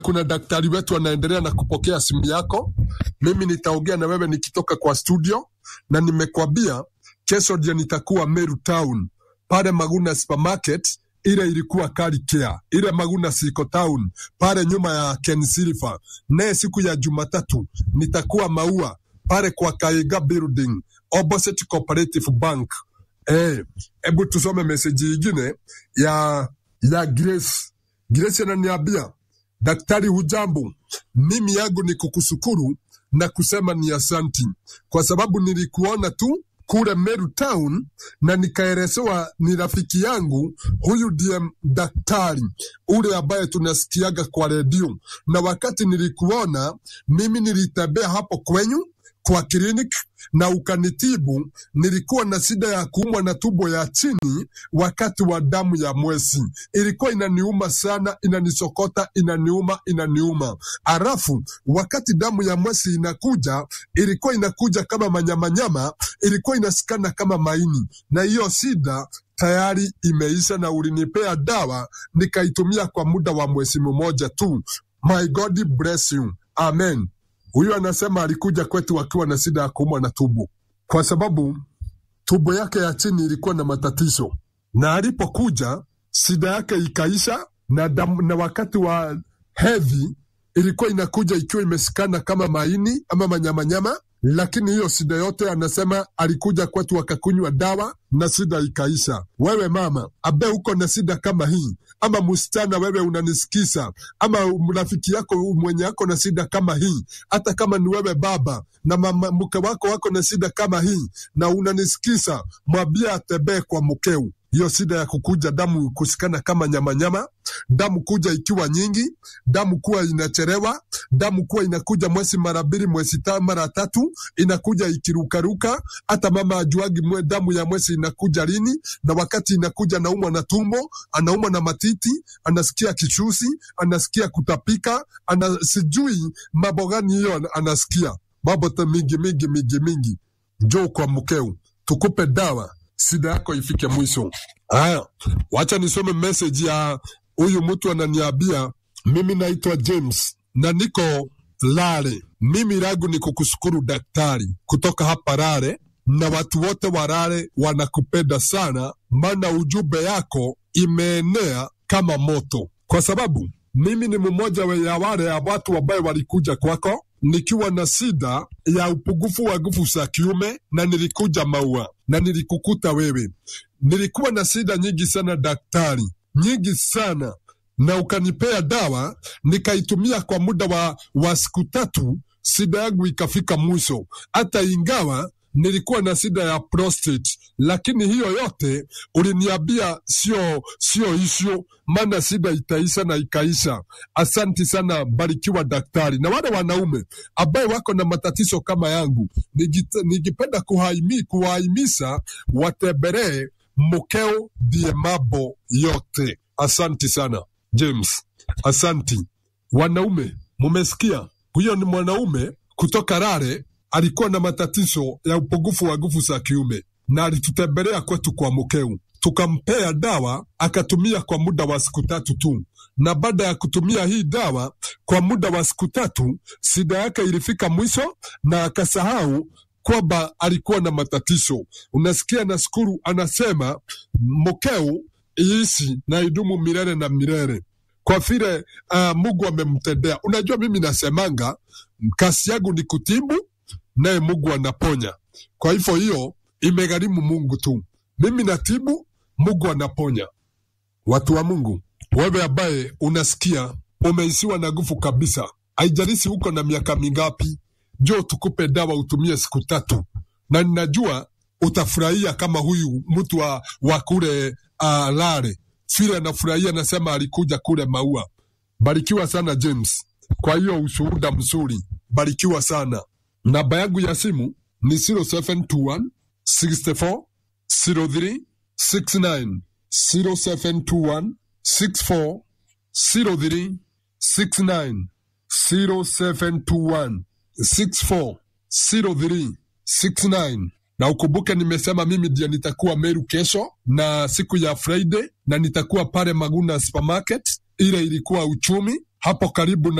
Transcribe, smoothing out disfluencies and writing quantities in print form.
Kuna daktari wetu anaendelea na kupokea simu yako. Mimi nitaongea na wewe nikitoka kwa studio, na nimekwambia kesho ndio nitakuwa Meru Town pale Maguna Supermarket, ile ilikuwa Kali Care, ile Maguna Siko Town pale nyuma ya Ken Silver. Na siku ya Jumatatu nitakuwa Maua pale kwa Kaiga Building opposite Cooperative Bank. Hebu tusome message nyingine ya Grace. Grace ananiambia, daktari hujambo, mimi yangu ni kukushukuru na kusema ni asanti kwa sababu nilikuona tu kule Meru Town na nikaelezewa ni rafiki yangu, huyu ndiye daktari ule ambaye tunasikiaga kwa redio, na wakati nilikuona mimi nilitembea hapo kwenyu kwa clinic na ukanitibu. Nilikuwa na shida ya kuumwa na tumbo ya chini wakati wa damu ya mwezi. Ilikuwa inaniuma sana, inanisokota, inaniuma. Alafu wakati damu ya mwezi inakuja, ilikuwa inakuja kama manyamanyama, ilikuwa inasikana kama maini. Na hiyo shida tayari imeisha na ulinipea dawa nikaitumia kwa muda wa mwezi mmoja tu. My God bless you. Amen. Huyu anasema alikuja kwetu akiwa na shida ya kuumwa na tumbo, kwa sababu tumbo yake ya chini ilikuwa na matatizo, na alipokuja shida yake ikaisha, na wakati wa hedhi ilikuwa inakuja ikiwa imesikana kama maini ama manyamanyama. Lakini hiyo shida yote anasema alikuja kwetu akakunywa dawa na shida ikaisha. Wewe mama ambaye uko na shida kama hii, ama msichana wewe unanisikisa, ama rafiki yako mwenye yako na shida kama hii, hata kama ni wewe baba na mke wako na shida kama hii na unanisikisa, mwambie atembee kwa mkeo. Hiyo shida ya kukuja damu kusikana kama nyamanyama, damu kuja ikiwa nyingi, damu kuwa inachelewa, damu kuwa inakuja mwezi mara 2, mwezi mara 3, inakuja ikirukaruka, hata mama ajuagi damu ya mwezi inakuja lini, na wakati inakuja anaumwa na tumbo, anaumwa na matiti, anasikia kichusi, anasikia kutapika, sijui mambo gani hiyo anasikia. Mambo mingi. Njoo kwa mkeo, tukupe dawa, shida yako ifike mwisho. Haya, wacha nisome message ya huyu mtu ananiambia, mimi naitwa James na niko Lare. Mimi rangu ni kukushukuru daktari kutoka hapa Lare, na watu wote wa Lare wanakupenda sana, maana ujumbe yako imeenea kama moto, kwa sababu mimi ni mmoja ya wale ya watu ambaye walikuja kwako nikiwa na shida ya upungufu wa nguvu za kiume, na nilikuja Maua na nilikukuta wewe. Nilikuwa na shida nyingi sana daktari, nyingi sana, na ukanipea dawa nikaitumia kwa muda wa siku 3, shida yangu ikafika mwisho. Hata ingawa nilikuwa na shida ya prostate, lakini hiyo yote uliniambia sio issue, maana shida itaisha na ikaisha. Asanti sana, barikiwa daktari. Na wale wanaume ambaye wako na matatizo kama yangu, ningependa kuwahimiza watembelee mkeo ndiye mambo yote. Asanti sana James, asanti. Wanaume mumesikia, huyo ni mwanaume kutoka Lare, alikuwa na matatizo ya upungufu wa nguvu za kiume, na alitutembelea kwetu kwa mkeo, tukampea dawa akatumia kwa muda wa siku 3 tu, na baada ya kutumia hii dawa kwa muda wa siku 3, shida yake ilifika mwisho na akasahau kwamba alikuwa na matatizo. Unasikia, na shukuru anasema mkeo iishi na idumu milele na milele kwa vile Mungu amemtendea. Unajua, mimi nasemanga kazi yangu ni kutibu, naye Mungu anaponya. Kwa hivyo hiyo imegharimu Mungu tu. Mimi natibu, Mungu anaponya. Watu wa Mungu, wewe ambaye unasikia umeisiwa na nguvu kabisa, haijalishi uko na miaka mingapi, njoo tukupe dawa utumie siku 3, na ninajua utafurahia kama huyu mtu wa kule Lare vile anafurahia, anasema alikuja kule Maua. Barikiwa sana James kwa hiyo ushuhuda mzuri, barikiwa sana. Namba yangu ya simu ni 0721 64 03 69, 0721 64 03 69, 0721 64 03 69. Na ukumbuke nimesema mimi ndiye nitakuwa Meru kesho na siku ya Friday, na nitakuwa pale Maguna Supermarket, ile ilikuwa uchumi, hapo karibu na